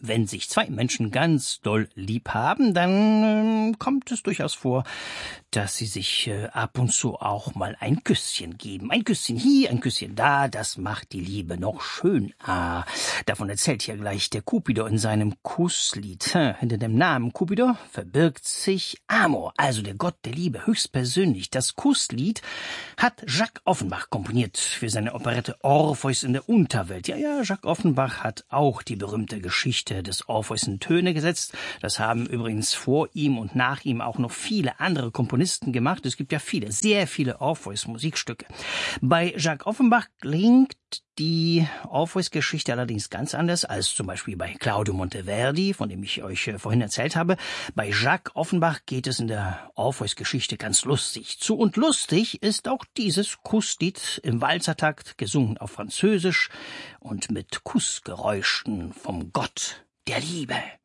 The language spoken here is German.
wenn sich zwei Menschen ganz doll lieb haben, dann kommt es durchaus vor, dass sie sich ab und zu auch mal ein Küsschen geben. Ein Küsschen hier, ein Küsschen da, das macht die Liebe noch schön. Davon erzählt ja gleich der Cupido in seinem Kusslied. Hinter dem Namen Cupido verbirgt sich Amor, also der Gott der Liebe, höchstpersönlich. Das Kusslied hat Jacques Offenbach komponiert für seine Operette Orpheus in der Unterwelt. Ja, Jacques Offenbach hat auch die berühmte Geschichte des Orpheus in Töne gesetzt. Das haben übrigens vor ihm und nach ihm auch noch viele andere Komponisten gemacht. Es gibt ja sehr viele Orpheus-Musikstücke. Bei Jacques Offenbach klingt die Orpheus-Geschichte allerdings ganz anders als zum Beispiel bei Claudio Monteverdi, von dem ich euch vorhin erzählt habe. Bei Jacques Offenbach geht es in der Orpheus-Geschichte ganz lustig zu. Und lustig ist auch dieses Kusslied im Walzertakt, gesungen auf Französisch und mit Kussgeräuschen vom Gott der Liebe.